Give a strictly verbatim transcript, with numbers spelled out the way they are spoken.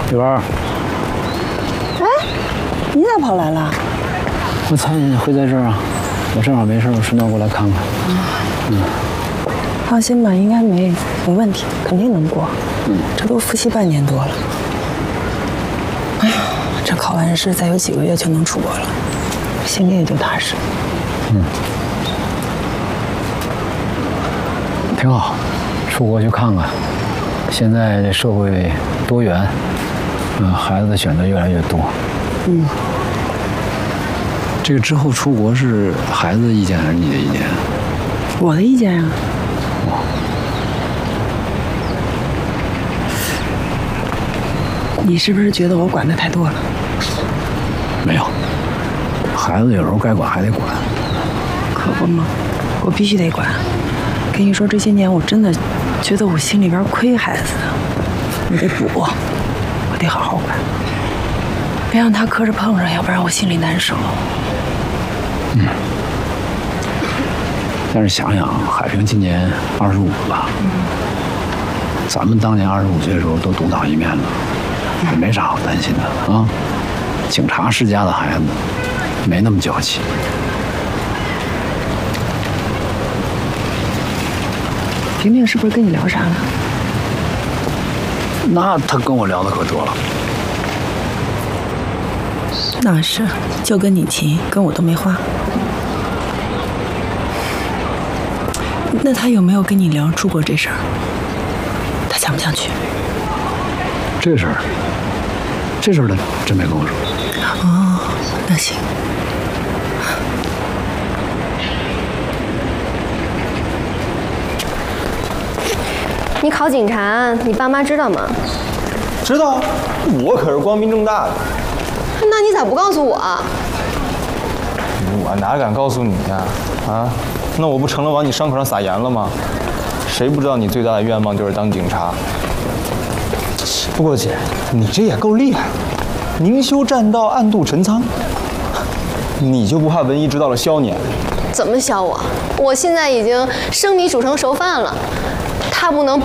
玉儿， 哎，你咋跑来了？ 我猜你会在这儿啊，我正好没事，我顺道过来看看。嗯， 放心吧，应该没没问题，肯定能过。嗯，这都复习半年多了。哎呀，这考完试再有几个月就能出国了，心里也就踏实。 嗯，挺好，出国去看看。现在这社会多元，嗯，孩子的选择越来越多。 嗯。 这个之后出国是孩子的意见还是你的意见？ 我的意见啊。 哇。 你是不是觉得我管的太多了？ 没有，孩子有时候该管还得管。 可不嘛，我必须得管。跟你说，这些年我真的觉得我心里边亏孩子，我得补，我得好好管，别让他磕着碰着，要不然我心里难受。 嗯。但是想想，海平今年二十五了吧？嗯。咱们当年二十五岁的时候都独当一面了，也没啥好担心的啊。警察世家的孩子，没那么娇气。 平平是不是跟你聊啥了？ 那他跟我聊的可多了。 那是，就跟你急，跟我都没话。那他有没有跟你聊出国这事儿？他想不想去？ 这事儿，这事儿他真没跟我说。 哦，那行。 你考警察，你爸妈知道吗？ 知道，我可是光明正大的。 那你咋不告诉我啊？ 我哪敢告诉你呀？啊，那我不成了往你伤口上撒盐了吗？谁不知道你最大的愿望就是当警察？不过姐，你这也够厉害，明修栈道，暗度陈仓。你就不怕文一知道了削你？ 怎么削我？我现在已经生米煮成熟饭了，他不能